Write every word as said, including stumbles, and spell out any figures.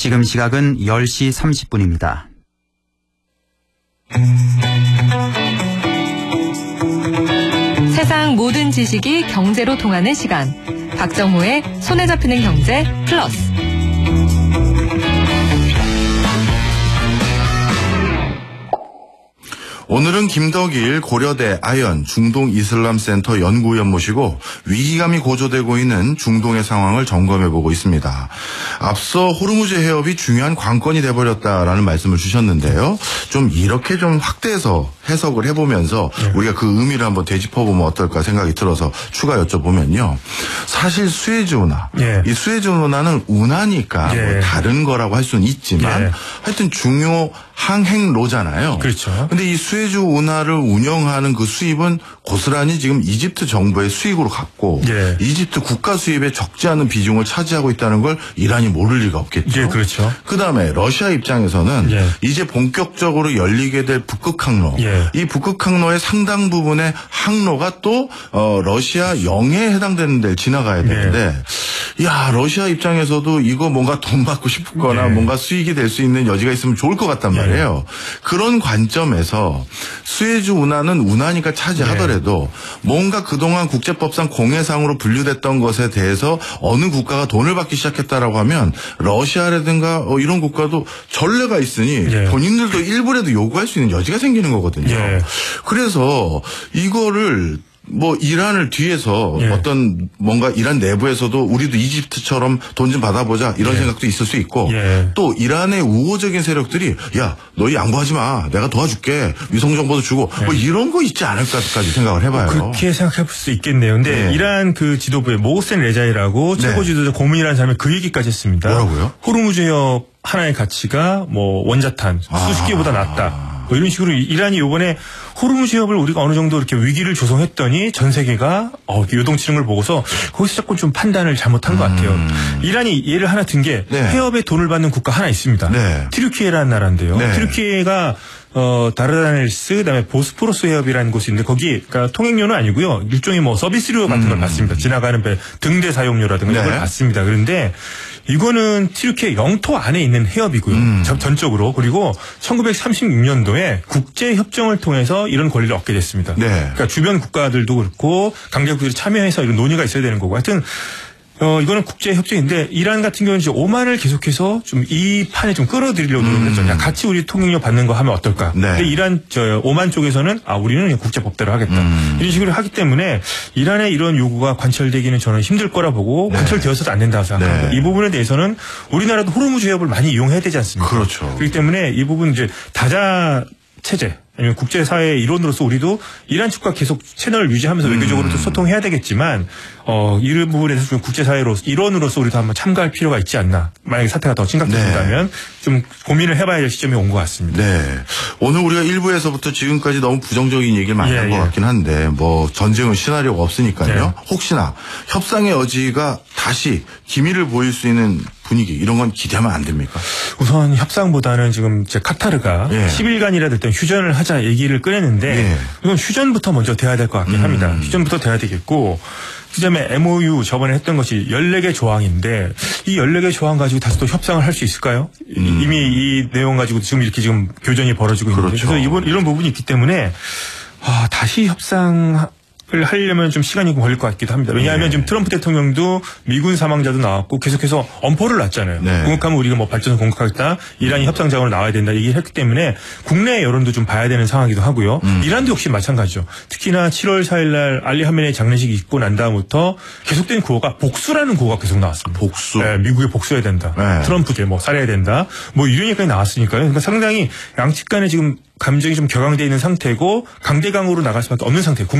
지금 시각은 열 시 삼십 분입니다. 세상 모든 지식이 경제로 통하는 시간. 박정호의 손에 잡히는 경제 플러스. 오늘은 김덕일 고려대 아연 중동이슬람센터 연구위원 모시고 위기감이 고조되고 있는 중동의 상황을 점검해보고 있습니다. 앞서 호르무즈 해협이 중요한 관건이 돼버렸다라는 말씀을 주셨는데요. 좀 이렇게 좀 확대해서 해석을 해보면서 네. 우리가 그 의미를 한번 되짚어보면 어떨까 생각이 들어서 추가 여쭤보면요. 사실 수에즈 운하, 네. 이 수에즈 운하는 운하니까 네. 뭐 다른 거라고 할 수는 있지만 네. 하여튼 중요 항행로잖아요. 그렇죠. 근데 이 수에즈 운하를 운영하는 그 수입은 고스란히 지금 이집트 정부의 수익으로 갔고 예. 이집트 국가 수입에 적지 않은 비중을 차지하고 있다는 걸 이란이 모를 리가 없겠죠. 예, 그렇죠. 그다음에 러시아 입장에서는 예. 이제 본격적으로 열리게 될 북극 항로, 예. 이 북극 항로의 상당 부분의 항로가 또 어, 러시아 영해에 해당되는 데를 지나가야 되는데 예. 야 러시아 입장에서도 이거 뭔가 돈 받고 싶거나 예. 뭔가 수익이 될 수 있는 여지가 있으면 좋을 것 같단 말이에요. 예. 그런 관점에서 수에즈 운하는 운하니까 차지하더라도 네. 뭔가 그동안 국제법상 공해상으로 분류됐던 것에 대해서 어느 국가가 돈을 받기 시작했다라고 하면 러시아라든가 어 이런 국가도 전례가 있으니 네. 본인들도 일부라도 요구할 수 있는 여지가 생기는 거거든요. 네. 그래서 이거를 뭐 이란을 뒤에서 예. 어떤 뭔가 이란 내부에서도 우리도 이집트처럼 돈 좀 받아보자 이런 예. 생각도 있을 수 있고 예. 또 이란의 우호적인 세력들이 야 너희 양보하지 마 내가 도와줄게 위성 정보도 주고 예. 뭐 이런 거 있지 않을까까지 생각을 해봐요. 그렇게 생각해 볼 수 있겠네요. 근데 예. 이란 그 지도부의 모호센 레자이라고 네. 최고 지도자 고문이라는 사람이 그 얘기까지 했습니다. 뭐라고요? 호르무즈 해협 하나의 가치가 뭐 원자탄 수십 개보다 아. 낫다. 뭐 이런 식으로 이란이 이번에 호르무즈 해협을 우리가 어느 정도 이렇게 위기를 조성했더니 전 세계가 어, 요동치는 걸 보고서 거기서 조금 좀 판단을 잘못한 음. 것 같아요. 이란이 예를 하나 든 게 네. 해협에 돈을 받는 국가 하나 있습니다. 네. 트르키예라는 나라인데요. 네. 트르키예가 어, 다르다넬스, 그다음에 보스포러스 해협이라는 곳이 있는데 거기 그러니까 통행료는 아니고요. 일종의 뭐 서비스료 같은 걸 음. 받습니다. 지나가는 배 등대 사용료라든가 네. 이걸 받습니다. 그런데 이거는 튀르키예 영토 안에 있는 해협이고요. 음. 전적으로. 그리고 천구백삼십육 년도에 국제협정을 통해서 이런 권리를 얻게 됐습니다. 네. 그러니까 주변 국가들도 그렇고 강대국들이 참여해서 이런 논의가 있어야 되는 거고. 하여튼 어, 이거는 국제협정인데, 이란 같은 경우는 이제 오만을 계속해서 좀 이 판에 좀 끌어들이려고 노력을 했죠. 야, 같이 우리 통행료 받는 거 하면 어떨까. 네. 근데 이란, 저, 오만 쪽에서는, 아, 우리는 그냥 국제법대로 하겠다. 음. 이런 식으로 하기 때문에, 이란의 이런 요구가 관철되기는 저는 힘들 거라 보고, 네. 관철되어서도 안 된다고 생각합니다. 네. 이 부분에 대해서는 우리나라도 호르무즈 해협을 많이 이용해야 되지 않습니까? 그렇죠. 그렇기 때문에 이 부분 이제 다자 체제, 아니면 국제사회의 일원으로서 우리도 이란 측과 계속 채널을 유지하면서 음. 외교적으로도 소통해야 되겠지만, 어, 이런 부분에 대해서 좀 국제사회로서, 일원으로서 우리도 한번 참가할 필요가 있지 않나. 만약에 사태가 더 심각해진다면 네. 좀 고민을 해봐야 될 시점이 온 것 같습니다. 네. 오늘 우리가 일부에서부터 지금까지 너무 부정적인 얘기를 많이 예, 한 것 예. 같긴 한데, 뭐, 전쟁은 시나리오가 없으니까요. 네. 혹시나 협상의 여지가 다시 기미를 보일 수 있는 분위기, 이런 건 기대하면 안 됩니까? 우선 협상보다는 지금 제 카타르가 예. 십 일간이라도 일단 휴전을 하자 얘기를 꺼냈는데 예. 이건 휴전부터 먼저 돼야 될 것 같긴 음. 합니다. 휴전부터 돼야 되겠고 그다음에 엠오유 저번에 했던 것이 열네 개 조항인데 이 열네 개 조항 가지고 다시 또 협상을 할 수 있을까요? 음. 이미 이 내용 가지고 지금 이렇게 지금 교전이 벌어지고 있는데 그렇죠. 그래서 이번 이런 부분이 있기 때문에 아, 다시 협상 을 하려면 좀 시간이 걸릴 것 같기도 합니다. 왜냐하면 네. 지금 트럼프 대통령도 미군 사망자도 나왔고 계속해서 엄포를 놨잖아요. 네. 공격하면 우리가 뭐 발전소 공격하겠다. 이란이 협상 자원으로 나와야 된다. 얘기를 했기 때문에 국내 여론도 좀 봐야 되는 상황이기도 하고요. 음. 이란도 역시 마찬가지죠. 특히나 칠월 사일 날 알리 하메네이 장례식이 있고 난 다음부터 계속된 구호가 복수라는 구호가 계속 나왔습니다. 복수. 네, 미국에 복수해야 된다. 네. 트럼프께 뭐 살해야 된다. 뭐 이런 얘기까지 나왔으니까요. 그러니까 상당히 양측 간에 지금 감정이 좀 격앙되어 있는 상태고 강대강으로 나갈 수밖에 없는 상태예요.